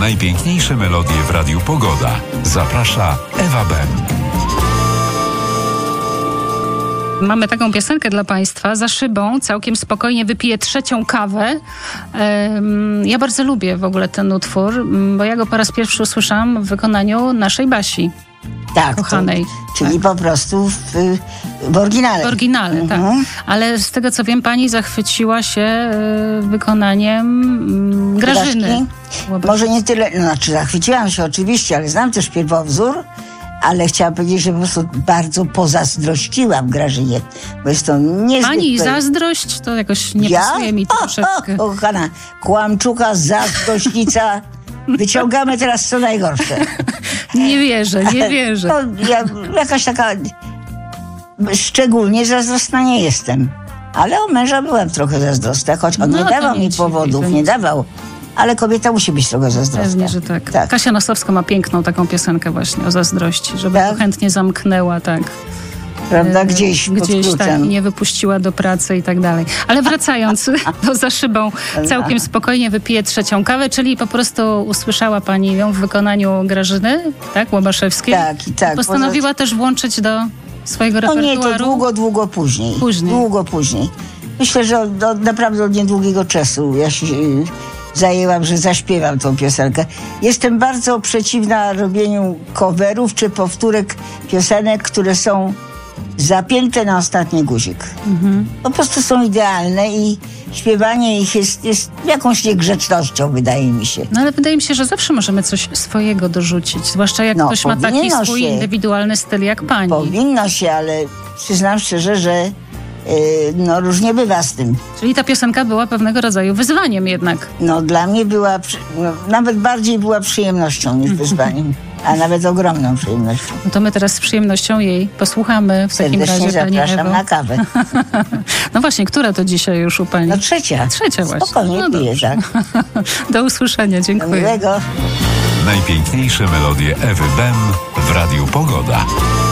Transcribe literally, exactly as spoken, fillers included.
Najpiękniejsze melodie w Radiu Pogoda. Zaprasza Ewa Ben. Mamy taką piosenkę dla Państwa. Za szybą całkiem spokojnie wypiję trzecią kawę. Ja bardzo lubię w ogóle ten utwór, bo ja go po raz pierwszy usłyszałam w wykonaniu naszej Basi. Tak, kochanej. To, czyli tak. po prostu w, w oryginale. W oryginale, mhm. tak. Ale z tego co wiem, pani zachwyciła się wykonaniem Grażyny. Może nie tyle, no, znaczy zachwyciłam się oczywiście, ale znam też pierwowzór, ale chciałam powiedzieć, że po prostu bardzo pozazdrościłam Grażynie, bo jest to niezwykle... Pani zazdrość, to jakoś nie ja? pasuje mi troszeczkę. O, o, kochana, kłamczuka, zazdrośnica. Wyciągamy teraz co najgorsze. Nie wierzę, nie wierzę. No, ja, jakaś taka... Szczególnie zazdrosna nie jestem. Ale o męża byłam trochę zazdrosna, choć on no, nie dawał mi powodów, nie, nie dawał. Ale kobieta musi być trochę zazdrosna. Pewnie, że tak. tak. Kasia Nosowska ma piękną taką piosenkę właśnie o zazdrości, żeby tak? to chętnie zamknęła, tak. Prawda? Gdzieś, Gdzieś pod tak, i nie wypuściła do pracy i tak dalej. Ale wracając, to za szybą całkiem spokojnie wypiję trzecią kawę, czyli po prostu usłyszała pani ją w wykonaniu Grażyny, tak, Łabaszewskiej. Tak, i tak. Postanowiła poza... też włączyć do swojego repertuaru. No nie, to długo, długo później. Później. Długo później. Myślę, że od, od, naprawdę od niedługiego czasu ja się zajęłam, że zaśpiewam tą piosenkę. Jestem bardzo przeciwna robieniu coverów czy powtórek piosenek, które są zapięte na ostatni guzik. Mhm. Po prostu są idealne i śpiewanie ich jest, jest jakąś niegrzecznością, wydaje mi się. No ale wydaje mi się, że zawsze możemy coś swojego dorzucić, zwłaszcza jak no, ktoś ma taki swój się. indywidualny styl jak pani. Powinno się, ale przyznam szczerze, że yy, no różnie bywa z tym. Czyli ta piosenka była pewnego rodzaju wyzwaniem jednak. No dla mnie była, no, nawet bardziej była przyjemnością niż wyzwaniem. A nawet ogromną przyjemnością. No to my teraz z przyjemnością jej posłuchamy w Serdecznie takim razie, pani zapraszam Ewo. na kawę. No właśnie, która to dzisiaj już u pani? No trzecia. Trzecia właśnie. Spokojnie no piję, tak. Do usłyszenia, dziękuję. Do miłego. Najpiękniejsze melodie Ewy Ben w Radiu Pogoda.